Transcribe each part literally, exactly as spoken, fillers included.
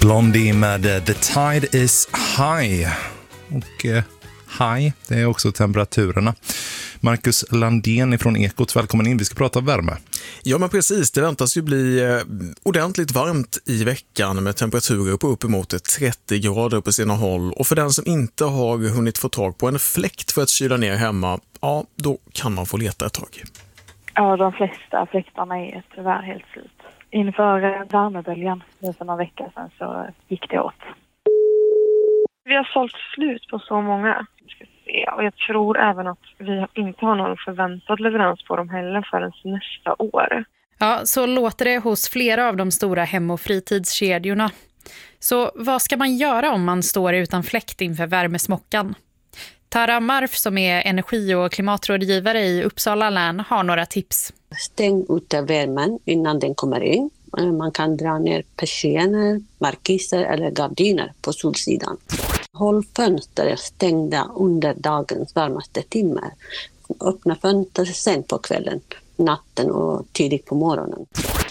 Blondie med The Tide is High. Och eh, high, det är också temperaturerna. Marcus Landén från Ekot, välkommen in. Vi ska prata värme. Ja, men precis. Det väntas ju bli eh, ordentligt varmt i veckan med temperaturer på uppemot trettio grader på sina håll. Och för den som inte har hunnit få tag på en fläkt för att kyla ner hemma, ja, då kan man få leta ett tag. Ja, de flesta fläktarna är tyvärr helt slut. Inför värmeböljan för några veckor sedan så gick det åt. Vi har sålt slut på så många. Ska se. Och jag tror även att vi inte har någon förväntad leverans på dem heller förrän nästa år. Ja, så låter det hos flera av de stora hem- och fritidskedjorna. Så vad ska man göra om man står utan fläkt inför värmesmockan? Tara Marf som är energi- och klimatrådgivare i Uppsala län har några tips. Stäng ute värmen innan den kommer in. Man kan dra ner persienner, markiser eller gardiner på solsidan. Håll fönster stängda under dagens varmaste timmar. Öppna fönster sen på kvällen, natten och tidigt på morgonen.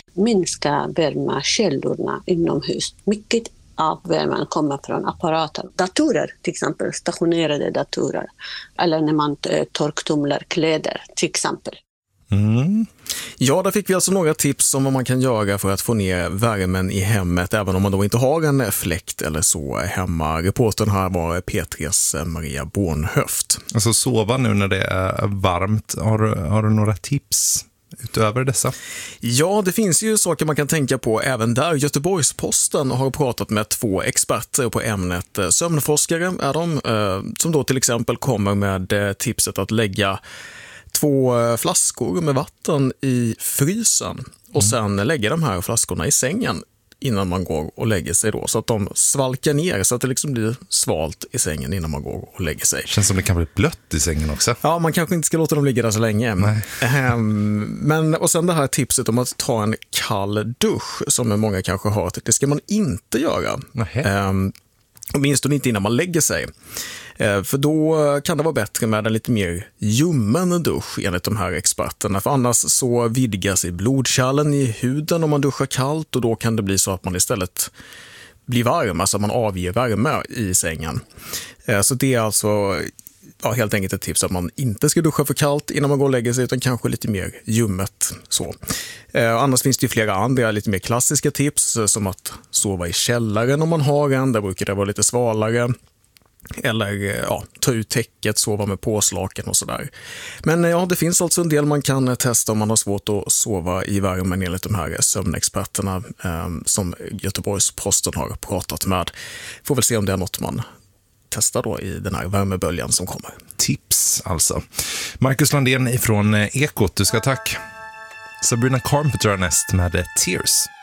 Minska värmekällorna inomhus. Mycket av värmen kommer från apparater. Datorer, till exempel stationerade datorer. Eller när man torktumlar kläder, till exempel. Mm. Ja, där fick vi alltså några tips om vad man kan göra för att få ner värmen i hemmet även om man då inte har en fläkt eller så hemma. Reportern här var P tre:s Maria Bornhöft. Alltså sova nu när det är varmt. Har du, har du några tips utöver dessa? Ja, det finns ju saker man kan tänka på även där. Göteborgs-Posten har pratat med två experter på ämnet. Sömnforskare är de, som då till exempel kommer med tipset att lägga två flaskor med vatten i frysen och sen lägga de här flaskorna i sängen innan man går och lägger sig då, så att de svalkar ner så att det liksom blir svalt i sängen innan man går och lägger sig. Känns som det kan bli blött i sängen också. Ja, man kanske inte ska låta dem ligga där så länge. Um, men, och sen det här tipset om att ta en kall dusch som många kanske har, det ska man inte göra. Um, åtminstone inte innan man lägger sig. För då kan det vara bättre med en lite mer ljummen dusch enligt de här experterna. För annars så vidgas i blodkärlen i huden om man duschar kallt och då kan det bli så att man istället blir varm, alltså man avger värme i sängen. Så det är alltså ja, helt enkelt ett tips att man inte ska duscha för kallt innan man går och lägger sig utan kanske lite mer ljummet. Så. Annars finns det ju flera andra lite mer klassiska tips som att sova i källaren om man har en, där brukar det vara lite svalare. Eller ja, ta ut täcket, sova med påslaken och sådär. Men ja, det finns alltså en del man kan testa om man har svårt att sova i värmen enligt de här sömnexperterna eh, som Göteborgs-Posten har pratat med. Får väl se om det är något man testar då i den här värmeböljan som kommer. Tips alltså. Marcus Landén ifrån Ekot, du ska tack. Sabrina Carpenter näst med Tears.